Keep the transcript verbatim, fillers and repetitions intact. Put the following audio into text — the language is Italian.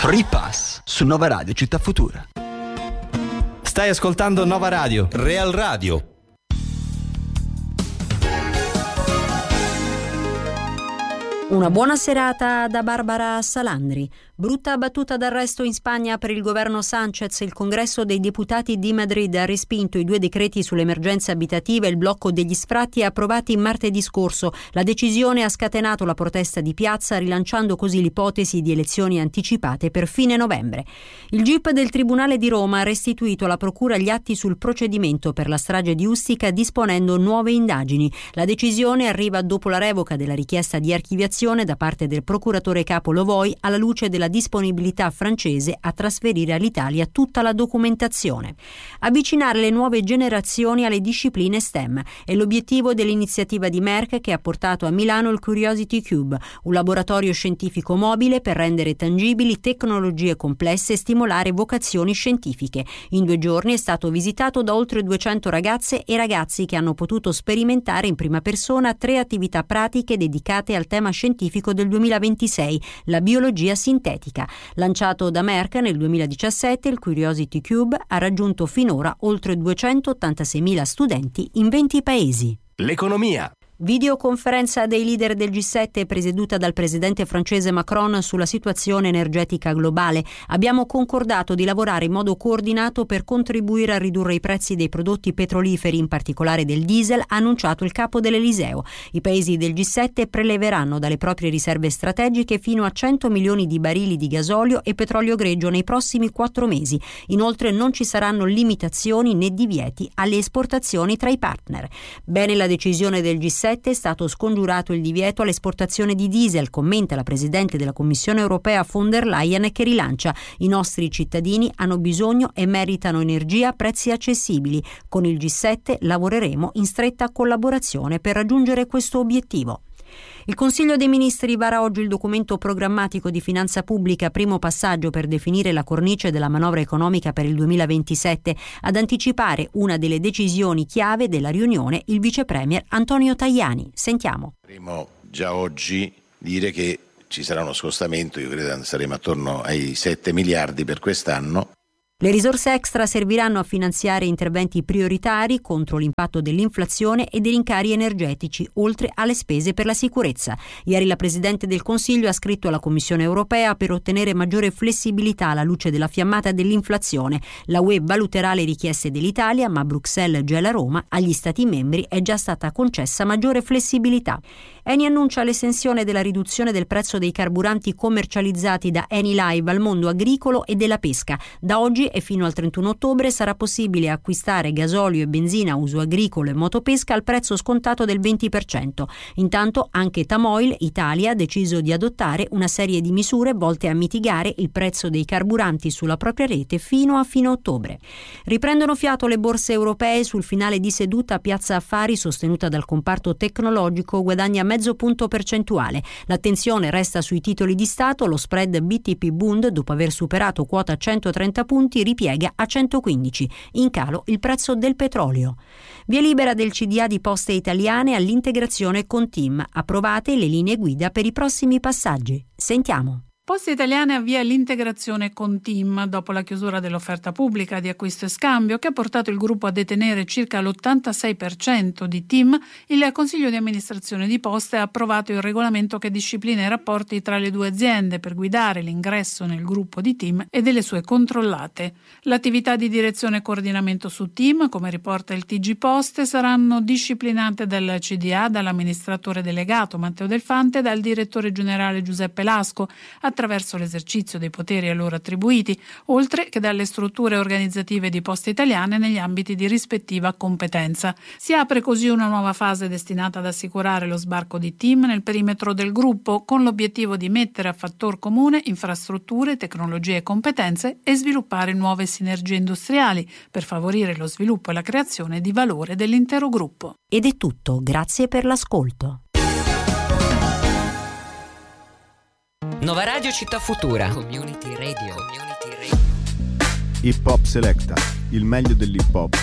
Free Pass su Nova Radio Città Futura. Stai ascoltando Nova Radio, Real Radio. Una buona serata da Barbara Salandri. Brutta battuta d'arresto in Spagna per il governo Sánchez. Il congresso dei deputati di Madrid ha respinto i due decreti sull'emergenza abitativa e il blocco degli sfratti approvati martedì scorso. La decisione ha scatenato la protesta di piazza, rilanciando così l'ipotesi di elezioni anticipate per fine novembre. Il G I P del Tribunale di Roma ha restituito alla procura gli atti sul procedimento per la strage di Ustica, disponendo nuove indagini. La decisione arriva dopo la revoca della richiesta di archiviazione da parte del procuratore capo Lovoi, alla luce della disponibilità francese a trasferire all'Italia tutta la documentazione. Avvicinare le nuove generazioni alle discipline STEM è l'obiettivo dell'iniziativa di Merck, che ha portato a Milano il Curiosity Cube, un laboratorio scientifico mobile per rendere tangibili tecnologie complesse e stimolare vocazioni scientifiche. In due giorni è stato visitato da oltre duecento ragazze e ragazzi che hanno potuto sperimentare in prima persona tre attività pratiche dedicate al tema scientifico del duemilaventisei, la biologia sintetica. Lanciato da Merck nel duemiladiciassette, il Curiosity Cube ha raggiunto finora oltre duecentottantaseimila studenti in venti paesi. L'economia. Videoconferenza dei leader del G sette presieduta dal presidente francese Macron sulla situazione energetica globale. Abbiamo concordato di lavorare in modo coordinato per contribuire a ridurre i prezzi dei prodotti petroliferi, in particolare del diesel, ha annunciato il capo dell'Eliseo. I paesi del G sette preleveranno dalle proprie riserve strategiche fino a cento milioni di barili di gasolio e petrolio greggio nei prossimi quattro mesi. Inoltre non ci saranno limitazioni né divieti alle esportazioni tra i partner. Bene la decisione del G sette, è stato scongiurato il divieto all'esportazione di diesel, commenta la presidente della Commissione europea von der Leyen, che rilancia: i nostri cittadini hanno bisogno e meritano energia a prezzi accessibili. Con il G sette lavoreremo in stretta collaborazione per raggiungere questo obiettivo. Il Consiglio dei Ministri vara oggi il documento programmatico di finanza pubblica, primo passaggio per definire la cornice della manovra economica per il duemilaventisette. Ad anticipare una delle decisioni chiave della riunione il vice premier Antonio Tajani. Sentiamo. Potremmo già oggi dire che ci sarà uno scostamento, io credo che saremo attorno ai sette miliardi per quest'anno. Le risorse extra serviranno a finanziare interventi prioritari contro l'impatto dell'inflazione e dei rincari energetici, oltre alle spese per la sicurezza. Ieri la Presidente del Consiglio ha scritto alla Commissione europea per ottenere maggiore flessibilità alla luce della fiammata dell'inflazione. La U E valuterà le richieste dell'Italia, ma Bruxelles gela Roma. Agli Stati membri è già stata concessa maggiore flessibilità. Eni annuncia l'estensione della riduzione del prezzo dei carburanti commercializzati da Enilive al mondo agricolo e della pesca. Da oggi e fino al trentuno ottobre sarà possibile acquistare gasolio e benzina a uso agricolo e motopesca al prezzo scontato del venti per cento. Intanto anche Tamoil Italia ha deciso di adottare una serie di misure volte a mitigare il prezzo dei carburanti sulla propria rete fino a fine ottobre. Riprendono fiato le borse europee. Sul finale di seduta Piazza Affari, sostenuta dal comparto tecnologico, guadagna mezzo punto percentuale. L'attenzione resta sui titoli di Stato. Lo spread B T P Bund, dopo aver superato quota centotrenta punti, ripiega a centoquindici. In calo il prezzo del petrolio. Via libera del C D A di Poste Italiane all'integrazione con TIM. Approvate le linee guida per i prossimi passaggi. Sentiamo. Poste Italiane avvia l'integrazione con TIM dopo la chiusura dell'offerta pubblica di acquisto e scambio, che ha portato il gruppo a detenere circa l'ottantasei per cento di TIM. Il Consiglio di amministrazione di Poste ha approvato il regolamento che disciplina i rapporti tra le due aziende per guidare l'ingresso nel gruppo di TIM e delle sue controllate. L'attività di direzione e coordinamento su TIM, come riporta il T G Poste, saranno disciplinate dal C D A, dall'amministratore delegato Matteo Delfante e dal direttore generale Giuseppe Lasco, attraverso l'esercizio dei poteri a loro attribuiti, oltre che dalle strutture organizzative di Poste Italiane negli ambiti di rispettiva competenza. Si apre così una nuova fase destinata ad assicurare lo sbarco di TIM nel perimetro del gruppo, con l'obiettivo di mettere a fattor comune infrastrutture, tecnologie e competenze e sviluppare nuove sinergie industriali per favorire lo sviluppo e la creazione di valore dell'intero gruppo. Ed è tutto, grazie per l'ascolto. Nova Radio Città Futura. Community Radio. Community Radio. Hip Hop Selecta, il meglio dell'hip hop